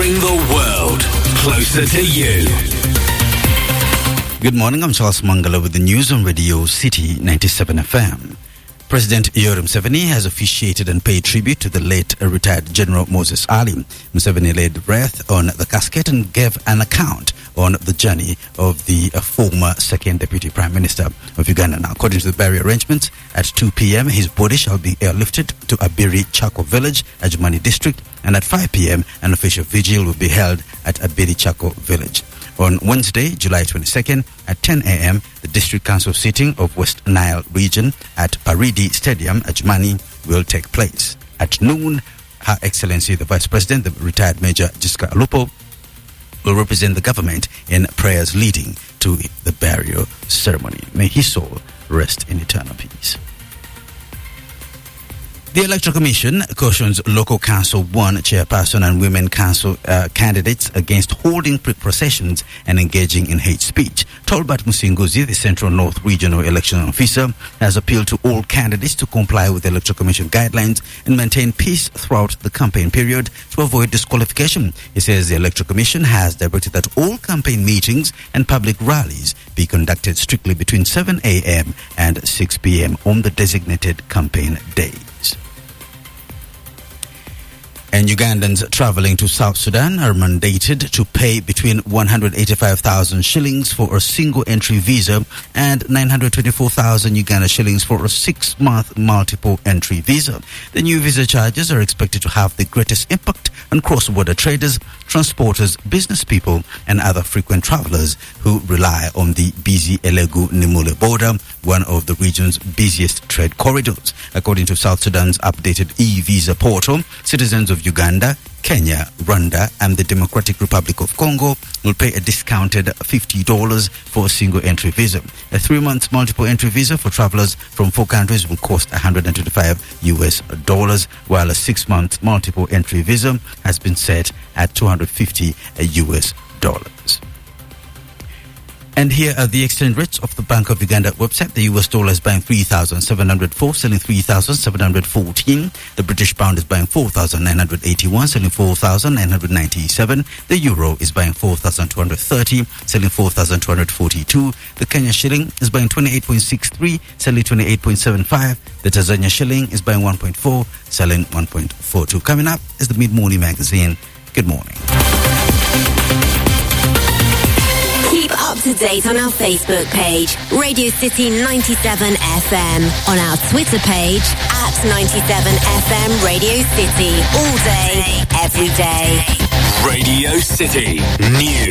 bring the world closer to you. Good morning, I'm Charles Mangala with the news on Radio City 97 FM. President Yoweri Museveni has officiated and paid tribute to the late retired General Moses Ali. Museveni laid breath on the casket and gave an account on the journey of the former second deputy prime minister of Uganda. Now, according to the burial arrangements, at 2 p.m. his body shall be airlifted to Abiri Chako village, Ajumani district, and at 5 p.m. an official vigil will be held at Abiri Chako village. On Wednesday, July 22nd, at 10 a.m., the District Council sitting of West Nile region at Paridi Stadium, Ajumani, will take place. At noon, Her Excellency the Vice President, the retired Major Jessica Alupo, will represent the government in prayers leading to the burial ceremony. May his soul rest in eternal peace. The Electoral Commission cautions Local Council 1 chairperson and women council candidates against holding processions and engaging in hate speech. Tolbert Musinguzi, the Central North Regional Election Officer, has appealed to all candidates to comply with the Electoral Commission guidelines and maintain peace throughout the campaign period to avoid disqualification. He says the Electoral Commission has directed that all campaign meetings and public rallies be conducted strictly between 7 a.m. and 6 p.m. on the designated campaign days. And Ugandans traveling to South Sudan are mandated to pay between 185,000 shillings for a single entry visa and 924,000 Uganda shillings for a 6-month multiple entry visa. The new visa charges are expected to have the greatest impact on cross-border traders, transporters, business people, and other frequent travelers who rely on the busy Elegu-Nimule border, one of the region's busiest trade corridors. According to South Sudan's updated e-visa portal, citizens of Uganda, Kenya, Rwanda, and the Democratic Republic of Congo will pay a discounted $50 for a single entry visa. A 3-month multiple entry visa for travelers from 4 countries will cost $125, while a 6-month multiple entry visa has been set at $250. And here are the exchange rates of the Bank of Uganda website. The US dollar is buying 3,704, selling 3,714. The British pound is buying 4,981, selling 4,997. The euro is buying 4,230, selling 4,242. The Kenya shilling is buying 28.63, selling 28.75. The Tanzania shilling is buying 1.4, selling 1.42. Coming up is the Mid-Morning Magazine. Good morning. Keep up to date on our Facebook page, Radio City 97 FM, on our Twitter page, @97FM Radio City, all day, every day. Radio City News.